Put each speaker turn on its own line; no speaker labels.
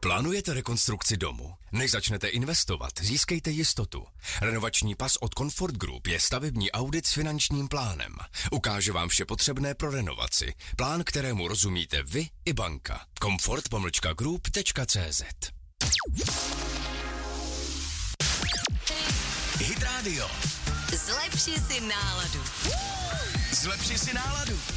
Plánujete rekonstrukci domu? Než začnete investovat, získejte jistotu. Renovační pas od Comfort Group je stavební audit s finančním plánem. Ukáže vám vše potřebné pro renovaci. Plán, kterému rozumíte vy i banka. comfort-group.cz. Hit Radio.
Zlepši si náladu.
Zlepši si náladu.